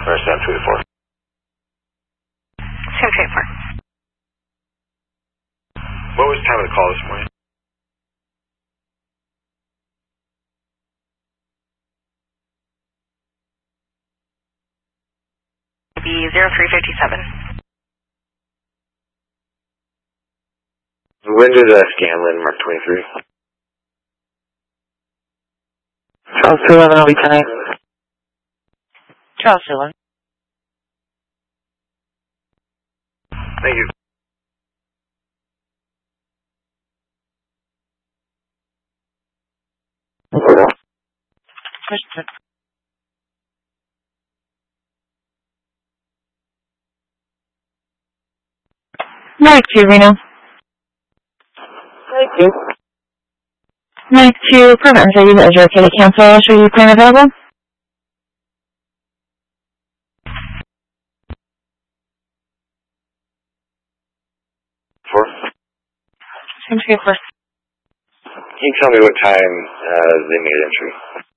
Or Sam 284. Sam 284. What was the time of the call this morning? It'll be 0357. When did Scanlon Mark 23? Charles 211 will be 10-8. Charles 211. Thank you. Mike 2, Reno. Mike 2. Mike 2, permit and is it okay to cancel? Should you plan available? Four. Sam 284. Can you tell me what time they made entry?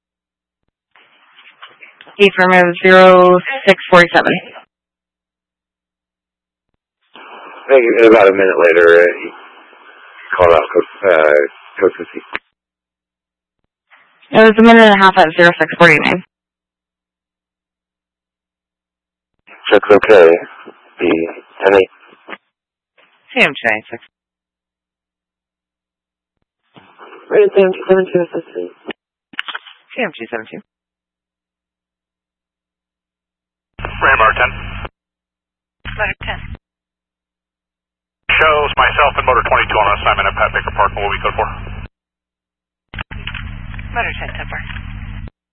Affirmative 0647. Thank you. About a minute later, he called out code 50. It was a minute and a half at 0649. Check's okay. The 10-8. Sam 296. Right, Sam 272. Sam 272. Rambar 10. Motor 10. Shows myself and Motor 22 on assignment at Pat Baker Park. What will we code for? Motor 10, 10 4.